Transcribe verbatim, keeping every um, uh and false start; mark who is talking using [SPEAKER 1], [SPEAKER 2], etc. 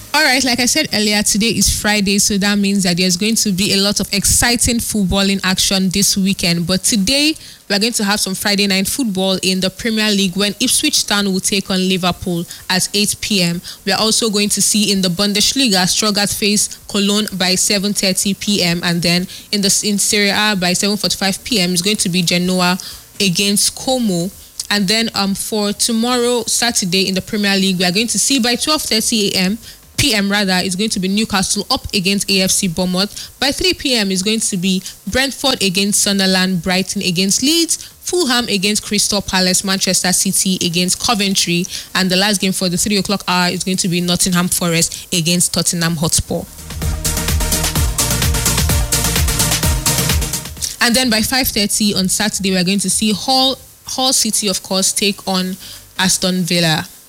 [SPEAKER 1] All right, like I said earlier, today is Friday, so that means that there's going to be a lot of exciting footballing action this weekend. But today, we're going to have some Friday night football in the Premier League when Ipswich Town will take on Liverpool at eight p.m. We are also going to see in the Bundesliga, Stuttgart face Cologne by seven thirty p.m. and then in the in Serie A by seven forty-five p.m. is going to be Genoa against Como. And then um for tomorrow, Saturday, in the Premier League, we are going to see by twelve thirty a.m. P M rather, is going to be Newcastle up against A F C Bournemouth. By three p.m. is going to be Brentford against Sunderland, Brighton against Leeds, Fulham against Crystal Palace, Manchester City against Coventry, and the last game for the three o'clock hour is going to be Nottingham Forest against Tottenham Hotspur. And then by five thirty on Saturday, we're going to see Hull, Hull City, of course, take on Aston Villa.